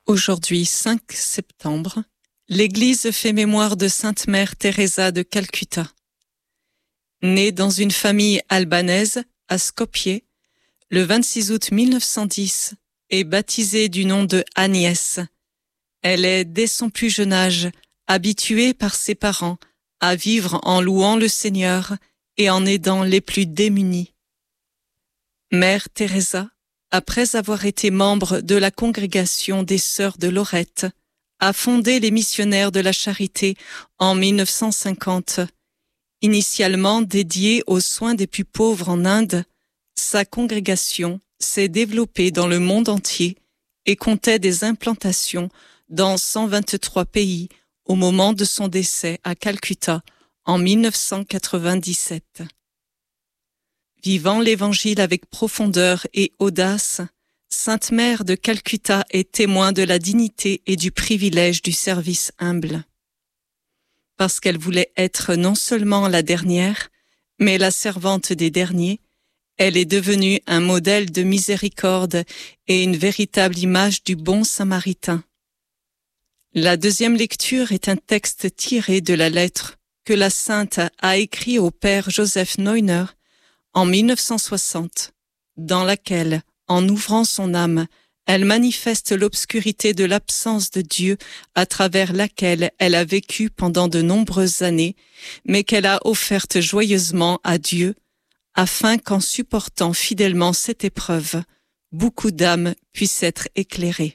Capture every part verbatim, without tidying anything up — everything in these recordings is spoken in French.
Aujourd'hui, cinq septembre, l'Église fait mémoire de Sainte Mère Teresa de Calcutta. Née dans une famille albanaise à Skopje, le vingt-six août mille neuf cent dix, et baptisée du nom de Agnès. Elle est, dès son plus jeune âge, habituée par ses parents à vivre en louant le Seigneur et en aidant les plus démunis. Mère Teresa, après avoir été membre de la congrégation des Sœurs de Lorette, a fondé les missionnaires de la Charité en mille neuf cent cinquante. Initialement dédiée aux soins des plus pauvres en Inde, sa congrégation s'est développée dans le monde entier et comptait des implantations dans cent vingt-trois pays au moment de son décès à Calcutta en mille neuf cent quatre-vingt-dix-sept. Vivant l'Évangile avec profondeur et audace, Sainte Mère de Calcutta est témoin de la dignité et du privilège du service humble. Parce qu'elle voulait être non seulement la dernière, mais la servante des derniers, elle est devenue un modèle de miséricorde et une véritable image du bon samaritain. La deuxième lecture est un texte tiré de la lettre que la sainte a écrit au père Joseph Neuner en mille neuf cent soixante, dans laquelle, en ouvrant son âme, elle manifeste l'obscurité de l'absence de Dieu à travers laquelle elle a vécu pendant de nombreuses années, mais qu'elle a offerte joyeusement à Dieu, afin qu'en supportant fidèlement cette épreuve, beaucoup d'âmes puissent être éclairées.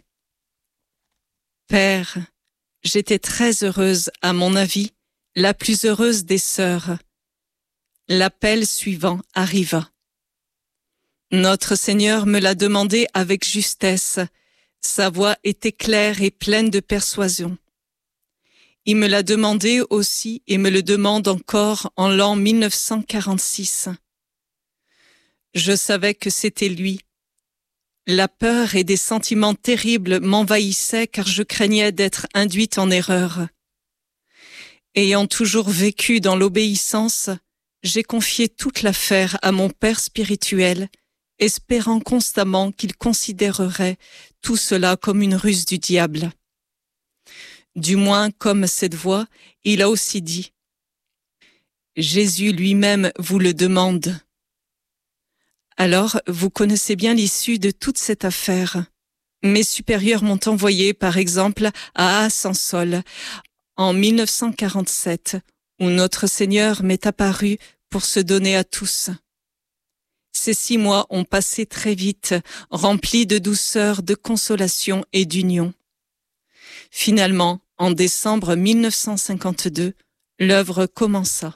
Père, j'étais très heureuse, à mon avis, la plus heureuse des sœurs. L'appel suivant arriva. Notre Seigneur me l'a demandé avec justesse. Sa voix était claire et pleine de persuasion. Il me l'a demandé aussi et me le demande encore en l'an mille neuf cent quarante-six. Je savais que c'était lui. La peur et des sentiments terribles m'envahissaient car je craignais d'être induite en erreur. Ayant toujours vécu dans l'obéissance, j'ai confié toute l'affaire à mon père spirituel, espérant constamment qu'il considérerait tout cela comme une ruse du diable. Du moins, comme cette voix, il a aussi dit « Jésus lui-même vous le demande ». Alors, vous connaissez bien l'issue de toute cette affaire. Mes supérieurs m'ont envoyé, par exemple, à Asansol, en mille neuf cent quarante-sept, où notre Seigneur m'est apparu pour se donner à tous. Ces six mois ont passé très vite, remplis de douceur, de consolation et d'union. Finalement, en décembre mille neuf cent cinquante-deux, l'œuvre commença.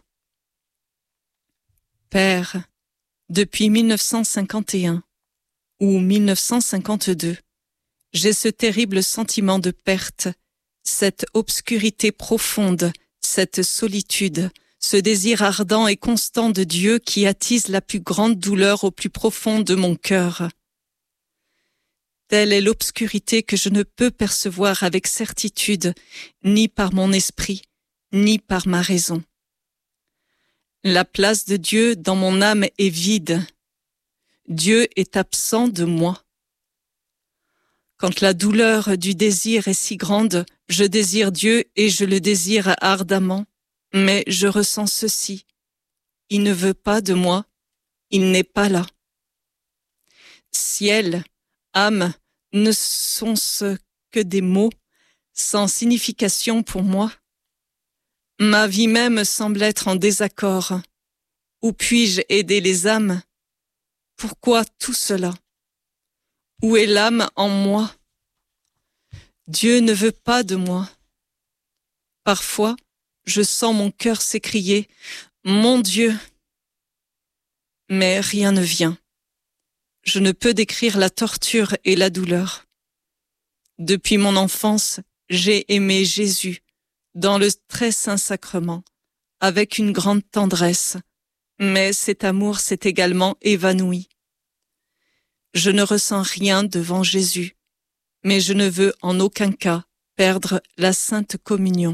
Père, depuis mille neuf cent cinquante et un ou mille neuf cent cinquante-deux, j'ai ce terrible sentiment de perte, cette obscurité profonde, cette solitude, ce désir ardent et constant de Dieu qui attise la plus grande douleur au plus profond de mon cœur. Telle est l'obscurité que je ne peux percevoir avec certitude, ni par mon esprit, ni par ma raison. La place de Dieu dans mon âme est vide. Dieu est absent de moi. Quand la douleur du désir est si grande, je désire Dieu et je le désire ardemment, mais je ressens ceci. Il ne veut pas de moi, il n'est pas là. Ciel, âme, ne sont-ce que des mots sans signification pour moi? Ma vie même semble être en désaccord. Où puis-je aider les âmes? Pourquoi tout cela? Où est l'âme en moi? Dieu ne veut pas de moi. Parfois, je sens mon cœur s'écrier « Mon Dieu !» Mais rien ne vient. Je ne peux décrire la torture et la douleur. Depuis mon enfance, j'ai aimé Jésus dans le très saint sacrement, avec une grande tendresse, mais cet amour s'est également évanoui. Je ne ressens rien devant Jésus, mais je ne veux en aucun cas perdre la Sainte Communion.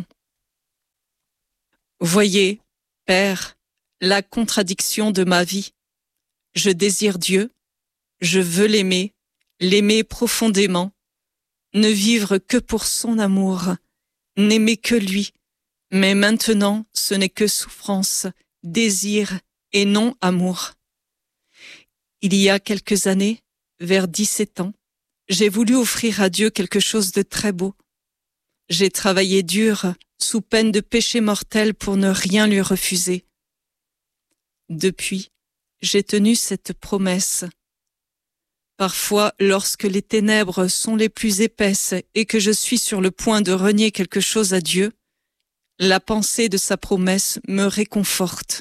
Voyez, Père, la contradiction de ma vie. Je désire Dieu, je veux l'aimer, l'aimer profondément. ne vivre que pour son amour, n'aimer que lui, mais maintenant ce n'est que souffrance, désir et non amour. Il y a quelques années, vers dix-sept ans, j'ai voulu offrir à Dieu quelque chose de très beau. J'ai travaillé dur, sous peine de péché mortel pour ne rien lui refuser. Depuis, j'ai tenu cette promesse. Parfois, lorsque les ténèbres sont les plus épaisses et que je suis sur le point de renier quelque chose à Dieu, la pensée de sa promesse me réconforte.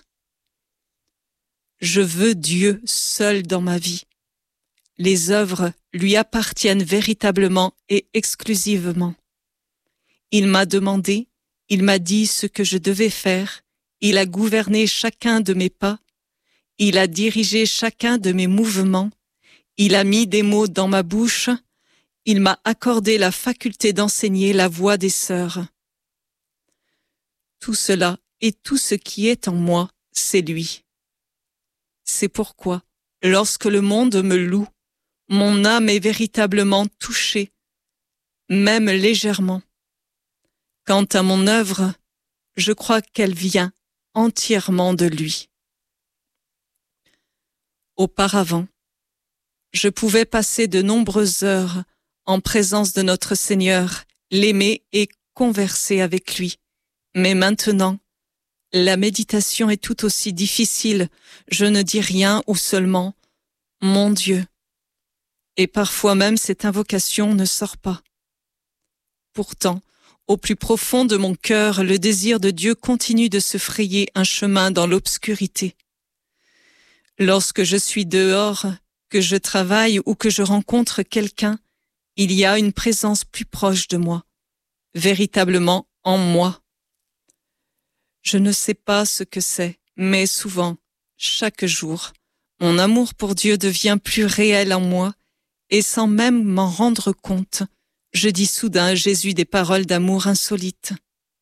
Je veux Dieu seul dans ma vie. Les œuvres lui appartiennent véritablement et exclusivement. Il m'a demandé, il m'a dit ce que je devais faire, il a gouverné chacun de mes pas, il a dirigé chacun de mes mouvements, il a mis des mots dans ma bouche, il m'a accordé la faculté d'enseigner la voix des sœurs. Tout cela et tout ce qui est en moi, c'est lui. C'est pourquoi, lorsque le monde me loue, mon âme est véritablement touchée, même légèrement. Quant à mon œuvre, je crois qu'elle vient entièrement de lui. Auparavant, je pouvais passer de nombreuses heures en présence de notre Seigneur, l'aimer et converser avec lui. Mais maintenant, la méditation est tout aussi difficile. Je ne dis rien ou seulement « Mon Dieu ». Et parfois même cette invocation ne sort pas. Pourtant, au plus profond de mon cœur, le désir de Dieu continue de se frayer un chemin dans l'obscurité. Lorsque je suis dehors, que je travaille ou que je rencontre quelqu'un, il y a une présence plus proche de moi, véritablement en moi. Je ne sais pas ce que c'est, mais souvent, chaque jour, mon amour pour Dieu devient plus réel en moi et sans même m'en rendre compte, je dis soudain à Jésus des paroles d'amour insolites.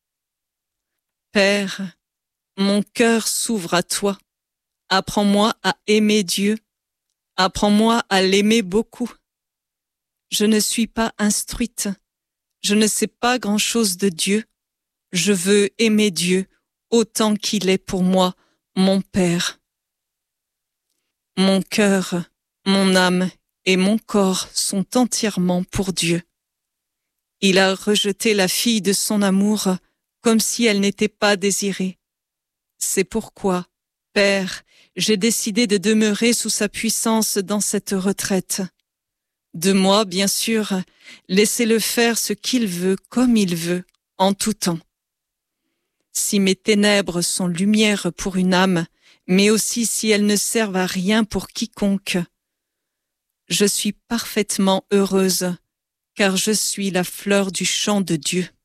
Père, mon cœur s'ouvre à toi. Apprends-moi à aimer Dieu. Apprends-moi à l'aimer beaucoup. Je ne suis pas instruite. Je ne sais pas grand-chose de Dieu. Je veux aimer Dieu autant qu'il est pour moi mon Père. Mon cœur, mon âme et mon corps sont entièrement pour Dieu. Il a rejeté la fille de son amour comme si elle n'était pas désirée. C'est pourquoi, Père, j'ai décidé de demeurer sous sa puissance dans cette retraite. De moi, bien sûr, laissez-le faire ce qu'il veut comme il veut, en tout temps. Si mes ténèbres sont lumière pour une âme, mais aussi si elles ne servent à rien pour quiconque, je suis parfaitement heureuse, car je suis la fleur du champ de Dieu.